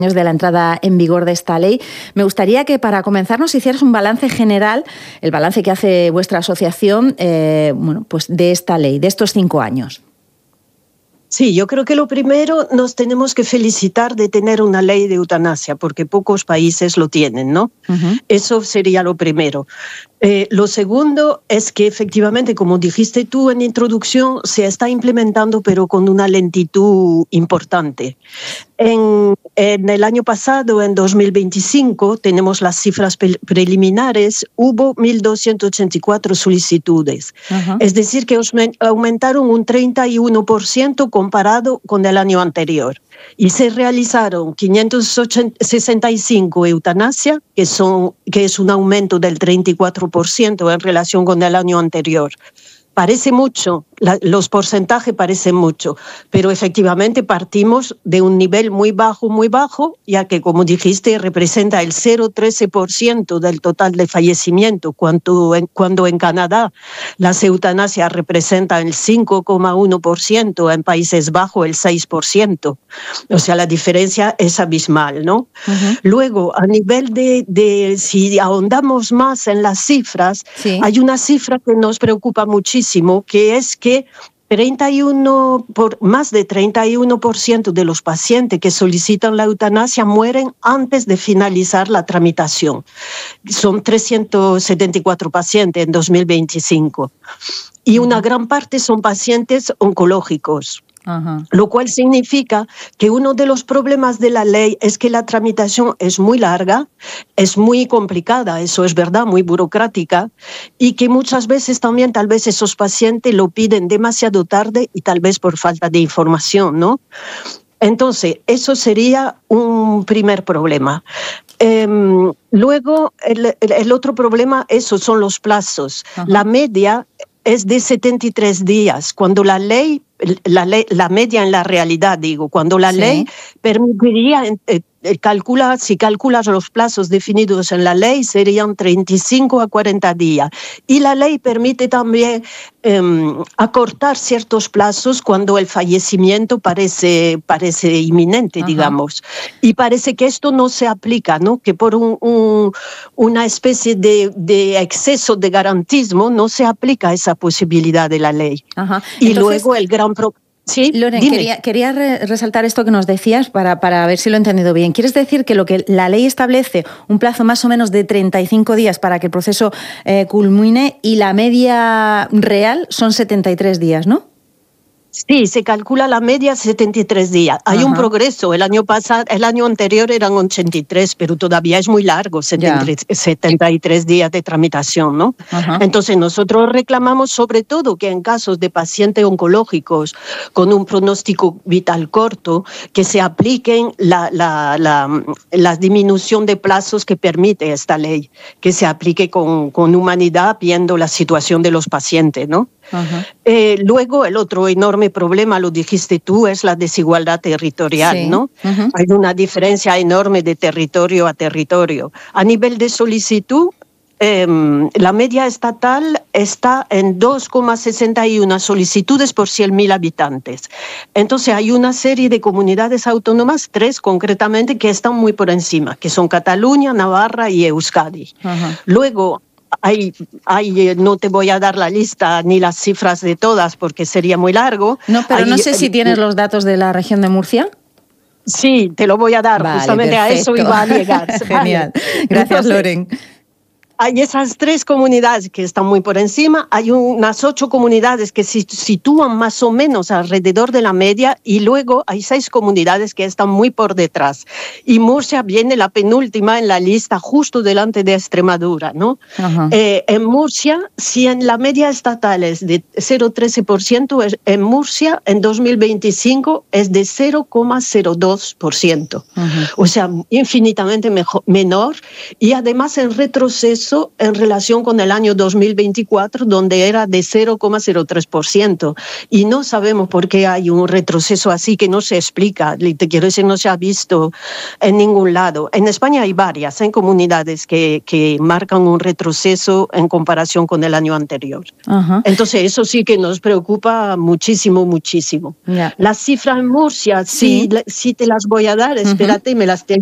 de la entrada en vigor de esta ley. Me gustaría que para comenzar nos hicieras un balance general, el balance que hace vuestra asociación pues de esta ley, de estos 5 años. Sí, yo creo que lo primero nos tenemos que felicitar de tener una ley de eutanasia, porque pocos países lo tienen, ¿no? Eso sería lo primero. Lo segundo es que efectivamente, como dijiste tú en introducción, se está implementando, pero con una lentitud importante. En el año pasado, en 2025, tenemos las cifras preliminares, hubo 1.284 solicitudes. Es decir, que aumentaron un 31% comparado con el año anterior. Y se realizaron 565 eutanasias, que es un aumento del 34% en relación con el año anterior. Parece mucho, los porcentajes parecen mucho, pero efectivamente partimos de un nivel muy bajo, ya que, como dijiste, representa el 0,13% del total de fallecimientos, cuando en Canadá las eutanasias representan el 5,1%, en Países Bajos el 6%. O sea, la diferencia es abismal, ¿no? Luego, a nivel de si ahondamos más en las cifras, sí, hay una cifra que nos preocupa muchísimo, que es que más de 31% de los pacientes que solicitan la eutanasia mueren antes de finalizar la tramitación. Son 374 pacientes en 2025. Y una gran parte son pacientes oncológicos. Lo cual significa que uno de los problemas de la ley es que la tramitación es muy larga, es muy complicada, eso es verdad, muy burocrática, y que muchas veces también tal vez esos pacientes lo piden demasiado tarde y tal vez por falta de información, ¿no? Entonces, eso sería un primer problema. Luego, el otro problema, esos son los plazos. La media es de 73 días, cuando la media en la realidad, digo, cuando la ley permitiría, si calculas los plazos definidos en la ley, serían 35 a 40 días. Y la ley permite también acortar ciertos plazos cuando el fallecimiento parece inminente, digamos. Y parece que esto no se aplica, ¿no? Que por una especie de exceso de garantismo no se aplica esa posibilidad de la ley. Y entonces, luego el gran problema. Sí, Loren, quería resaltar esto que nos decías para ver si lo he entendido bien. ¿Quieres decir que lo que la ley establece un plazo más o menos de 35 días para que el proceso culmine y la media real son 73 días, ¿no? Sí, se calcula la media 73 días. Hay un progreso. El año anterior eran 83, pero todavía es muy largo, 73 días de tramitación, ¿no? Entonces nosotros reclamamos sobre todo que en casos de pacientes oncológicos con un pronóstico vital corto, que se apliquen la disminución de plazos que permite esta ley, que se aplique con humanidad viendo la situación de los pacientes, ¿no? Luego el otro enorme problema, lo dijiste tú, es la desigualdad territorial, ¿no? Hay una diferencia enorme de territorio a territorio. A nivel de solicitud, la media estatal está en 2,61 solicitudes por 100.000 habitantes. Entonces hay una serie de comunidades autónomas, 3 concretamente, que están muy por encima, que son Cataluña, Navarra y Euskadi. Luego, no te voy a dar la lista ni las cifras de todas porque sería muy largo. No, pero no sé si tienes los datos de la región de Murcia. Sí, te lo voy a dar, justamente perfecto. A eso iba a llegar. Genial, gracias. Entonces, Loren. Hay esas 3 comunidades que están muy por encima, hay unas 8 comunidades que se sitúan más o menos alrededor de la media y luego hay 6 comunidades que están muy por detrás. Y Murcia viene la penúltima en la lista, justo delante de Extremadura, ¿no? En Murcia, si en la media estatal es de 0,13%, en Murcia en 2025 es de 0,02%. O sea, infinitamente menor y además en retroceso retroceso en relación con el año 2024, donde era de 0,03%. Y no sabemos por qué hay un retroceso así que no se explica. Te quiero decir, no se ha visto en ningún lado. En España hay varias comunidades que marcan un retroceso en comparación con el año anterior. Entonces, eso sí que nos preocupa muchísimo, muchísimo. Las cifras en Murcia, sí te las voy a dar, espérate, me las tengo